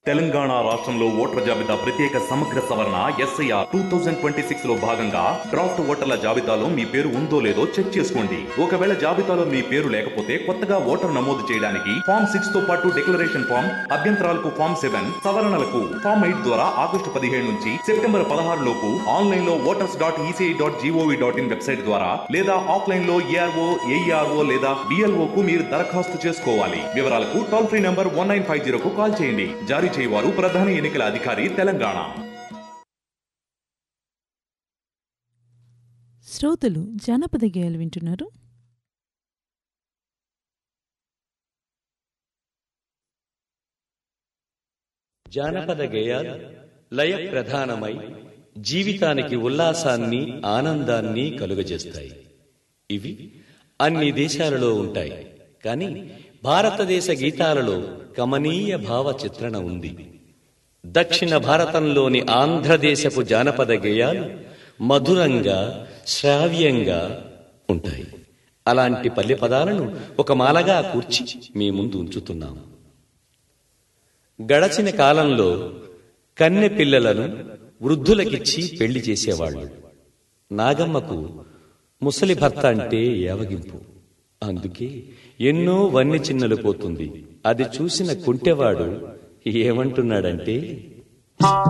తెలంగాణ రాష్ట్రంలో ఓటర్ల జాబితా ప్రత్యేక సమగ్ర సవరణ SIR 2026 లో భాగంగా డ్రాఫ్ట్ ఓటర్ల జాబితాలో మీ పేరు ఉందో లేదో చెక్ చేసుకోండి. ఒకవేళ జాబితాలో మీ పేరు లేకపోతే కొత్తగా ఓటర్ నమోదు చేయడానికి ఫామ్ 6 తో పాటు డిక్లరేషన్ ఫామ్, అభ్యంతరాలకు ఫామ్ 7, సవరణలకు ఫామ్ 8 ద్వారా ఆగస్టు 17 నుంచి సెప్టెంబర్ 16 లోపు ఆన్లైన్ లో voters.eci.gov.in వెబ్సైట్ ద్వారా లేదా ఆఫ్లైన్ లో ARO, AERO లేదా BLO కు మీరు దరఖాస్తు చేసుకోవాలి. వివరాలకు టోల్ ఫ్రీ నంబర్ 1950 కు కాల్ చేయండి. జారీ చేయవారు ప్రధాన ఎన్నికల అధికారి తెలంగాణ. శ్రోతలు జానపద గేయాలు వింటున్నారు. జానపద గేయాలు లయ ప్రధానమై జీవితానికి ఉల్లాసాన్ని, ఆనందాన్ని కలుగజేస్తాయి. ఇవి అన్ని దేశాలలో ఉంటాయి. కానీ భారతదేశ గీతాలలో కమనీయ భావ చిత్రణ ఉంది. దక్షిణ భారతంలోని ఆంధ్రదేశపు జానపద గేయాలు మధురంగా, శ్రావ్యంగా ఉంటాయి. అలాంటి పల్లె పదాలను ఒక మాలగా కూర్చి మీ ముందు ఉంచుతున్నాం. గడచిన కాలంలో కన్నె పిల్లలను వృద్ధులకిచ్చి పెళ్లి చేసేవాళ్లు. నాగమ్మకు ముసలి భర్త అంటే ఏవగింపు. అందుకే ఎన్నో వన్నె చిన్నలు పోతుంది. అది చూసిన కుంటెవాడు ఏమంటున్నాడంటే,